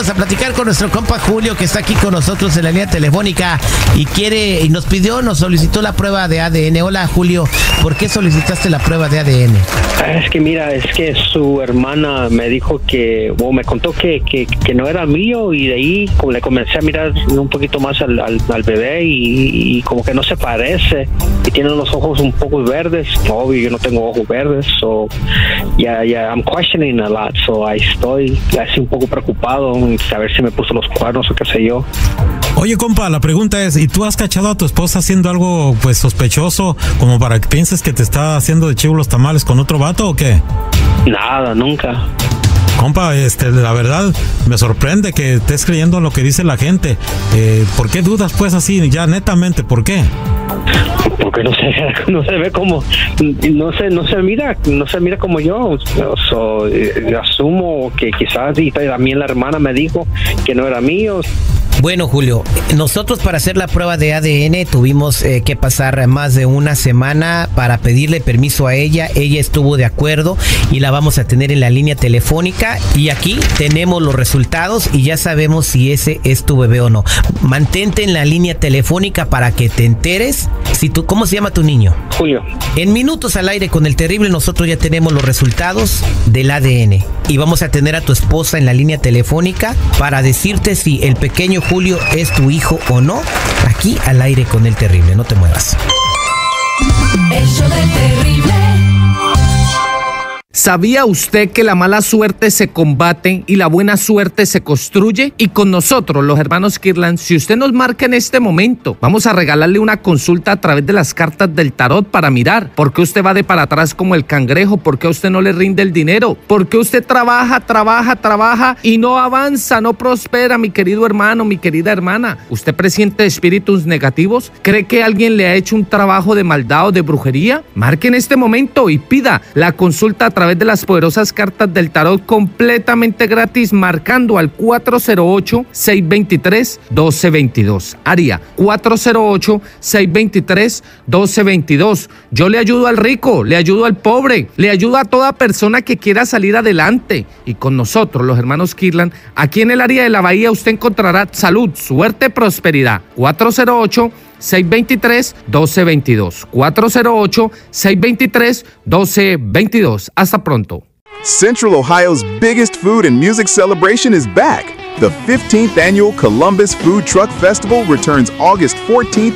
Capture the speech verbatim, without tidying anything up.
vamos a platicar con nuestro compa Julio, que está aquí con nosotros en la línea telefónica y quiere, y nos pidió, nos solicitó la prueba de A D N. Hola Julio, ¿por qué solicitaste la prueba de A D N? Es que mira, es que su hermana me dijo que, o me contó que, que, que no era mío, y de ahí como le comencé a mirar un poquito más al, al, al bebé y, y como que no se parece, y tiene los ojos un poco verdes. Obvio, yo no tengo ojos verdes, so ya, yeah, ya, yeah, I'm questioning a lot, so ahí estoy así un poco preocupado, a ver si me puso los cuernos o qué sé yo. Oye, compa, la pregunta es, ¿y tú has cachado a tu esposa haciendo algo, pues, sospechoso, como para que pienses que te está haciendo de chivo los tamales con otro vato o qué? Nada, nunca. Compa, este, la verdad, me sorprende que estés creyendo en lo que dice la gente. Eh, ¿Por qué dudas, pues, así, ya netamente, por qué? Porque no se, no se ve como, no se, no se mira, no se mira como yo. So, eh, asumo que quizás, y también la hermana me dijo que no era mío. Bueno, Julio, nosotros para hacer la prueba de A D N tuvimos eh, que pasar más de una semana para pedirle permiso a ella. Ella estuvo de acuerdo y la vamos a tener en la línea telefónica. Y aquí tenemos los resultados y ya sabemos si ese es tu bebé o no. Mantente en la línea telefónica para que te enteres. Si tú, ¿cómo se llama tu niño? Julio. En Minutos al Aire con el Terrible, nosotros ya tenemos los resultados del A D N. Y vamos a tener a tu esposa en la línea telefónica para decirte si el pequeño Julio es tu hijo o no, aquí al aire con el Terrible. No te muevas. El show del Terrible. ¿Sabía usted que la mala suerte se combate y la buena suerte se construye? Y con nosotros, los hermanos Kirtland, si usted nos marca en este momento, vamos a regalarle una consulta a través de las cartas del tarot para mirar por qué usted va de para atrás como el cangrejo, por qué a usted no le rinde el dinero, por qué usted trabaja, trabaja, trabaja y no avanza, no prospera, mi querido hermano, mi querida hermana. ¿Usted presiente espíritus negativos? ¿Cree que alguien le ha hecho un trabajo de maldad o de brujería? Marque en este momento y pida la consulta a través de las poderosas cartas del tarot completamente gratis, marcando al cuatro cero ocho, seis dos tres, uno dos dos dos. Área cuatro cero ocho, seis dos tres, uno dos dos dos. Yo le ayudo al rico, le ayudo al pobre, le ayudo a toda persona que quiera salir adelante. Y con nosotros, los hermanos Kirtland, aquí en el área de la Bahía, usted encontrará salud, suerte, prosperidad. cuatro cero ocho, seis dos tres, uno dos dos dos. cuatro cero ocho, seis dos tres, uno dos dos dos. Hasta pronto. Central Ohio's biggest food and music celebration is back. The fifteenth Annual Columbus Food Truck Festival returns August fourteenth